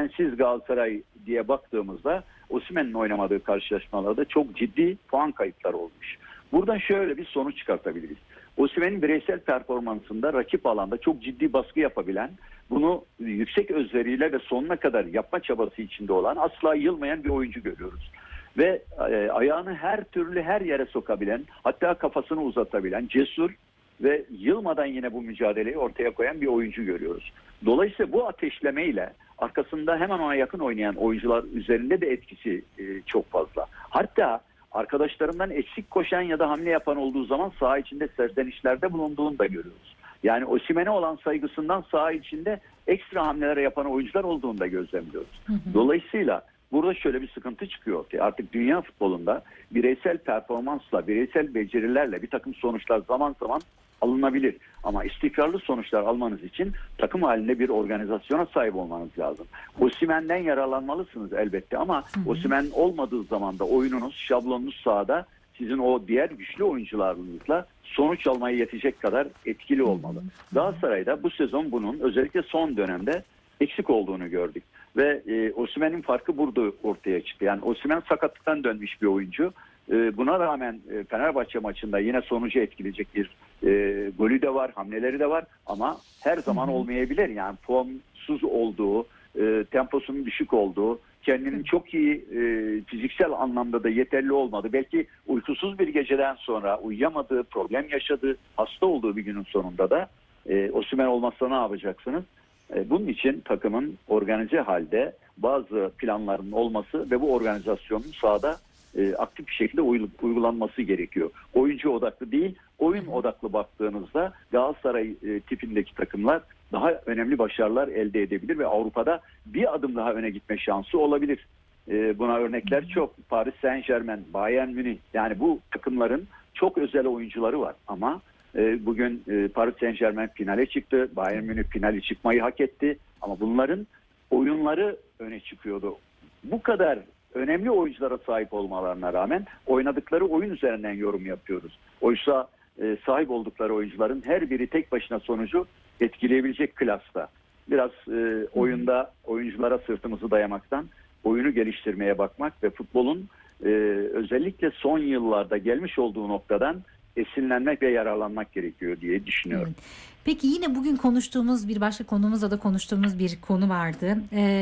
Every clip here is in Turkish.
Osimhen'siz Galatasaray diye baktığımızda Osimhen'in oynamadığı karşılaşmalarda çok ciddi puan kayıpları olmuş. Buradan şöyle bir sonuç çıkartabiliriz. Osimhen'in bireysel performansında rakip alanda çok ciddi baskı yapabilen, bunu yüksek özveriyle ve sonuna kadar yapma çabası içinde olan, asla yılmayan bir oyuncu görüyoruz. Ve ayağını her türlü her yere sokabilen, hatta kafasını uzatabilen, cesur ve yılmadan yine bu mücadeleyi ortaya koyan bir oyuncu görüyoruz. Dolayısıyla bu ateşlemeyle arkasında hemen ona yakın oynayan oyuncular üzerinde de etkisi çok fazla. Hatta arkadaşlarından eksik koşan ya da hamle yapan olduğu zaman saha içinde serzenişlerde bulunduğunu da görüyoruz. Yani Osimhen'e olan saygısından saha içinde ekstra hamleler yapan oyuncular olduğunu da gözlemliyoruz. Dolayısıyla burada şöyle bir sıkıntı çıkıyor ki artık dünya futbolunda bireysel performansla, bireysel becerilerle bir takım sonuçlar zaman zaman alınabilir. Ama istikrarlı sonuçlar almanız için takım halinde bir organizasyona sahip olmanız lazım. Osimhen'den yararlanmalısınız elbette ama Osimhen olmadığı zaman da oyununuz, şablonunuz sahada sizin o diğer güçlü oyuncularınızla sonuç almaya yetecek kadar etkili olmalı. Galatasaray'da bu sezon bunun özellikle son dönemde eksik olduğunu gördük. Ve Osimhen'in farkı burada ortaya çıktı. Yani Osimhen sakatlıktan dönmüş bir oyuncu. Buna rağmen Fenerbahçe maçında yine sonucu etkileyecek bir golü de var, hamleleri de var ama her zaman olmayabilir. Yani formsuz olduğu, temposunun düşük olduğu, kendinin çok iyi fiziksel anlamda da yeterli olmadı. Belki uykusuz bir geceden sonra uyuyamadığı, problem yaşadığı, hasta olduğu bir günün sonunda da Osimhen olmazsa ne yapacaksınız? Bunun için takımın organize halde bazı planların olması ve bu organizasyonun sahada aktif bir şekilde uygulanması gerekiyor. Oyuncu odaklı değil, oyun odaklı baktığınızda Galatasaray tipindeki takımlar daha önemli başarılar elde edebilir ve Avrupa'da bir adım daha öne gitme şansı olabilir. Buna örnekler çok. Paris Saint-Germain, Bayern Münih, yani bu takımların çok özel oyuncuları var ama bugün Paris Saint-Germain finale çıktı, Bayern Münih finale çıkmayı hak etti ama bunların oyunları öne çıkıyordu. Bu kadar önemli oyunculara sahip olmalarına rağmen oynadıkları oyun üzerinden yorum yapıyoruz. Oysa sahip oldukları oyuncuların her biri tek başına sonucu etkileyebilecek klasta. Biraz oyunda oyunculara sırtımızı dayamaktan oyunu geliştirmeye bakmak ve futbolun özellikle son yıllarda gelmiş olduğu noktadan esinlenmek ve yararlanmak gerekiyor diye düşünüyorum. Evet. Peki yine bugün konuştuğumuz bir başka konumuzda da konuştuğumuz bir konu vardı.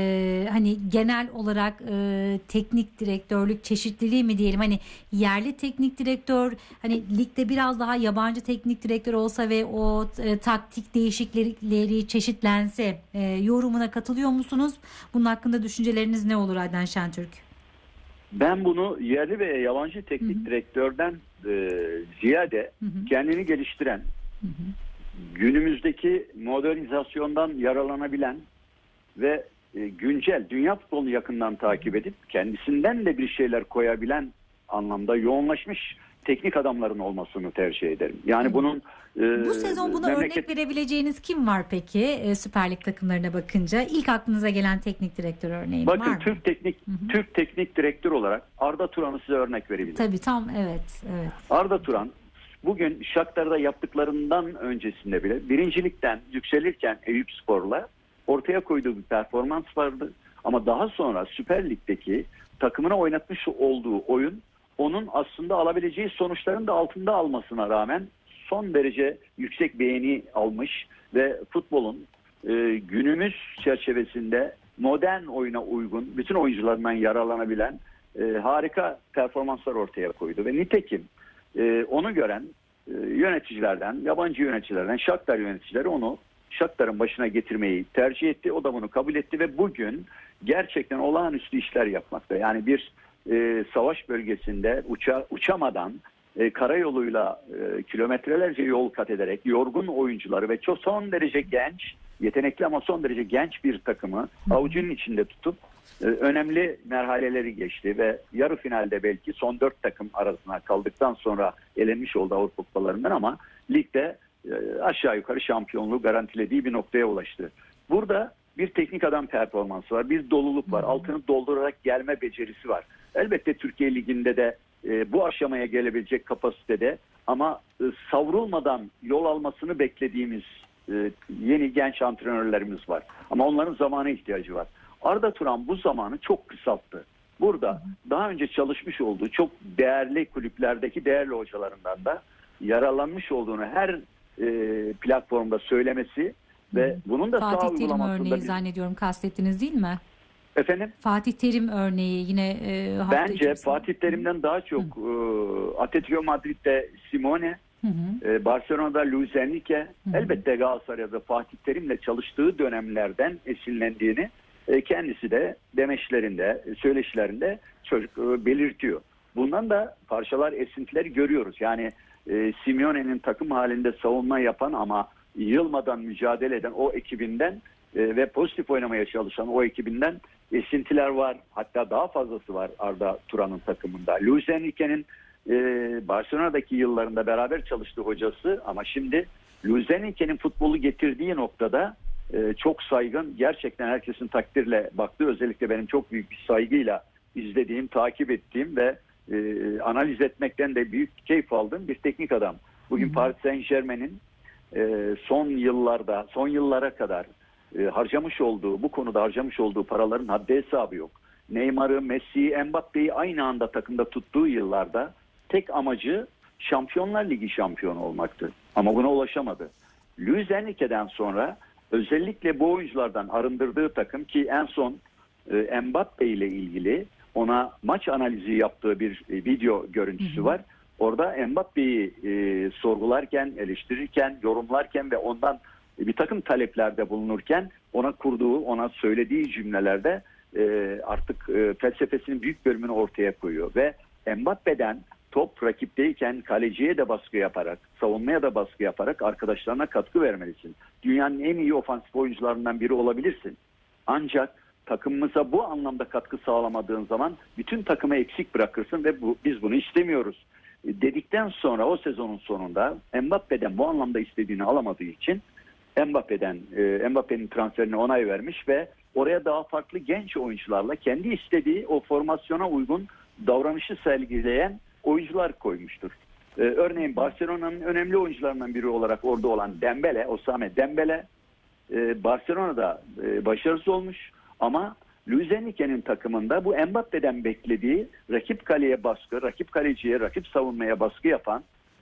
Hani genel olarak teknik direktörlük çeşitliliği mi diyelim, hani yerli teknik direktör, hani ligde biraz daha yabancı teknik direktör olsa ve o taktik değişiklikleri çeşitlense, yorumuna katılıyor musunuz? Bunun hakkında düşünceleriniz ne olur Adnan Şentürk? Ben bunu yerli ve yabancı teknik direktörden ziyade kendini geliştiren, günümüzdeki modernizasyondan yararlanabilen ve güncel dünya futbolunu yakından takip edip kendisinden de bir şeyler koyabilen anlamda yoğunlaşmış teknik adamların olmasını tercih ederim. Yani bunun bu sezon buna örnek verebileceğiniz kim var peki? Süper Lig takımlarına bakınca ilk aklınıza gelen teknik direktör örneği var mı? Bakın Türk teknik direktör olarak Arda Turan'ı size örnek verebilirim. Tabii, tam evet. Arda Turan bugün Shakhtar'da yaptıklarından öncesinde bile birincilikten yükselirken Eyüpspor'la ortaya koyduğu bir performans vardı. Ama daha sonra Süper Lig'deki takımına oynatmış olduğu oyun onun aslında alabileceği sonuçların da altında almasına rağmen son derece yüksek beğeni almış ve futbolun günümüz çerçevesinde modern oyuna uygun, bütün oyuncularından yararlanabilen harika performanslar ortaya koydu. Ve nitekim onu gören yöneticilerden, yabancı yöneticilerden, Shakhtar yöneticileri onu Shakhtar'ın başına getirmeyi tercih etti. O da bunu kabul etti ve bugün gerçekten olağanüstü işler yapmakta. Yani bir savaş bölgesinde uçamadan karayoluyla kilometrelerce yol kat ederek yorgun oyuncuları ve çok son derece genç, yetenekli ama son derece genç bir takımı avucunun içinde tutup önemli merhaleleri geçti ve yarı finalde belki son 4 takım arasına kaldıktan sonra elenmiş oldu Avrupa Kupalarından ama ligde aşağı yukarı şampiyonluğu garantilediği bir noktaya ulaştı. Burada bir teknik adam performansı var, bir doluluk var, altını doldurarak gelme becerisi var. Elbette Türkiye Ligi'nde de bu aşamaya gelebilecek kapasitede ama savrulmadan yol almasını beklediğimiz yeni genç antrenörlerimiz var. Ama onların zamana ihtiyacı var. Arda Turan bu zamanı çok kısalttı. Burada daha önce çalışmış olduğu çok değerli kulüplerdeki değerli hocalarından da yararlanmış olduğunu her platformda söylemesi ve bunun da Fatih sağ Terim uygulamasında örneği zannediyorum kastettiniz değil mi? efendim. Fatih Terim örneği yine hafta Bence içerisinde. Fatih Terim'den daha çok Atletico Madrid'de Simone, Barcelona'da Luis Enrique, elbette Galatasaray'da Fatih Terim'le çalıştığı dönemlerden esinlendiğini kendisi de demeçlerinde, söyleşilerinde belirtiyor. Bundan da parçalar, esintiler görüyoruz. Yani Simeone'nin takım halinde savunma yapan ama yılmadan mücadele eden o ekibinden ve pozitif oynamaya çalışan o ekibinden esintiler var. Hatta daha fazlası var Arda Turan'ın takımında. Luis Enrique'nin Barcelona'daki yıllarında beraber çalıştığı hocası ama şimdi Luis Enrique'nin futbolu getirdiği noktada çok saygın, gerçekten herkesin takdirle baktığı, özellikle benim çok büyük bir saygıyla izlediğim, takip ettiğim ve analiz etmekten de büyük keyif aldığım bir teknik adam. Bugün Paris Saint-Germain'in son yıllara kadar bu konuda harcamış olduğu paraların haddi hesabı yok. Neymar'ı, Messi'yi, Mbappe'yi aynı anda takımda tuttuğu yıllarda tek amacı Şampiyonlar Ligi şampiyonu olmaktı. Ama buna ulaşamadı. Luis Enrique'den sonra özellikle bu oyunculardan arındırdığı takım, ki en son Mbappe ile ilgili ona maç analizi yaptığı bir video görüntüsü var. Orada Mbappe'yi sorgularken, eleştirirken, yorumlarken ve ondan bir takım taleplerde bulunurken ona söylediği cümlelerde artık felsefesinin büyük bölümünü ortaya koyuyor. Ve Mbappe'den top rakipteyken kaleciye de baskı yaparak, savunmaya da baskı yaparak arkadaşlarına katkı vermelisin. Dünyanın en iyi ofansif oyuncularından biri olabilirsin. Ancak takımımıza bu anlamda katkı sağlamadığın zaman bütün takımı eksik bırakırsın ve biz bunu istemiyoruz dedikten sonra o sezonun sonunda Mbappe'den bu anlamda istediğini alamadığı için Mbappe'nin transferine onay vermiş ve oraya daha farklı genç oyuncularla kendi istediği o formasyona uygun davranışı sergileyen oyuncular koymuştur. Örneğin Barcelona'nın önemli oyuncularından biri olarak orada olan Ousmane Dembele Barcelona'da başarısız olmuş ama Luis Enrique'nin takımında bu Mbappe'den beklediği rakip kaleye baskı, rakip kaleciye, rakip savunmaya baskı yapan,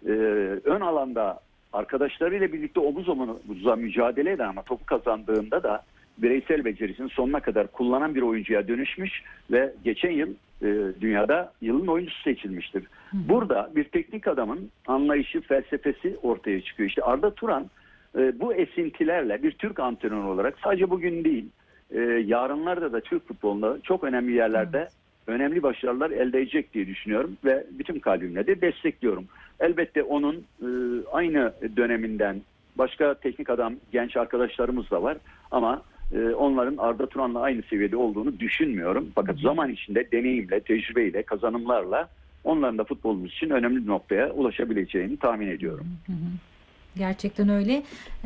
ön alanda arkadaşlarıyla birlikte omuz omuza mücadele eden ama topu kazandığında da bireysel becerisini sonuna kadar kullanan bir oyuncuya dönüşmüş ve geçen yıl dünyada yılın oyuncusu seçilmiştir. Burada bir teknik adamın anlayışı, felsefesi ortaya çıkıyor. İşte Arda Turan bu esintilerle bir Türk antrenör olarak sadece bugün değil, yarınlarda da Türk futbolunda çok önemli yerlerde önemli başarılar elde edecek diye düşünüyorum ve bütün kalbimle de destekliyorum. Elbette onun aynı döneminden başka teknik adam, genç arkadaşlarımız da var ama onların Arda Turan'la aynı seviyede olduğunu düşünmüyorum. Fakat zaman içinde deneyimle, tecrübeyle, kazanımlarla onların da futbolumuz için önemli bir noktaya ulaşabileceğini tahmin ediyorum. Gerçekten öyle.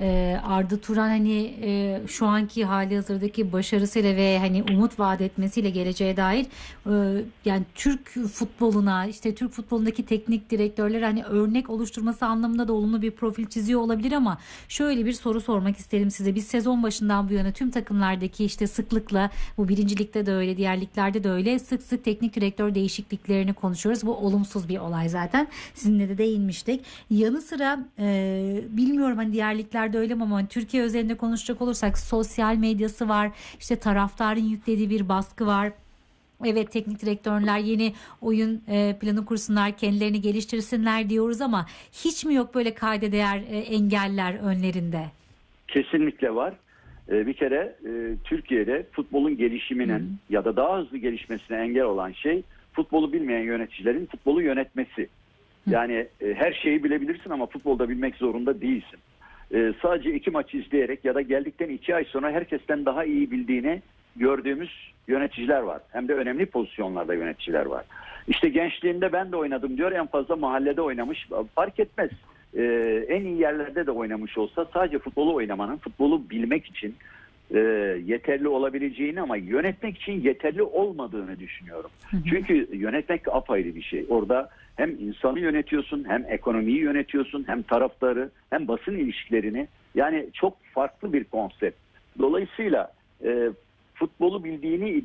Arda Turan hani şu anki hali hazırdaki başarısıyla ve hani umut vaat etmesiyle geleceğe dair yani Türk futboluna, işte Türk futbolundaki teknik direktörler hani örnek oluşturması anlamında da olumlu bir profil çiziyor olabilir ama şöyle bir soru sormak isterim size. Biz sezon başından bu yana tüm takımlardaki işte sıklıkla, bu birincilikte de öyle, diğer liglerde de öyle, sık sık teknik direktör değişikliklerini konuşuyoruz. Bu olumsuz bir olay zaten. Sizinle de değinmiştik. Yanı sıra bilmiyorum hani diğer liglerde öyle mi ama hani Türkiye özelinde konuşacak olursak sosyal medyası var, işte taraftarın yüklediği bir baskı var. Evet, teknik direktörler yeni oyun planı kursunlar, kendilerini geliştirsinler diyoruz ama hiç mi yok böyle kayda değer engeller önlerinde? Kesinlikle var. Bir kere Türkiye'de futbolun gelişiminin ya da daha hızlı gelişmesine engel olan şey futbolu bilmeyen yöneticilerin futbolu yönetmesi. Yani her şeyi bilebilirsin ama futbolda bilmek zorunda değilsin. Sadece 2 maç izleyerek ya da geldikten 2 ay sonra herkesten daha iyi bildiğini gördüğümüz yöneticiler var. Hem de önemli pozisyonlarda yöneticiler var. İşte gençliğinde ben de oynadım diyor, en fazla mahallede oynamış, fark etmez. En iyi yerlerde de oynamış olsa sadece futbolu oynamanın, futbolu bilmek için yeterli olabileceğini ama yönetmek için yeterli olmadığını düşünüyorum. Çünkü yönetmek apayrı bir şey. Orada hem insanı yönetiyorsun, hem ekonomiyi yönetiyorsun, hem taraftarı, hem basın ilişkilerini. Yani çok farklı bir konsept. Dolayısıyla futbolu bildiğini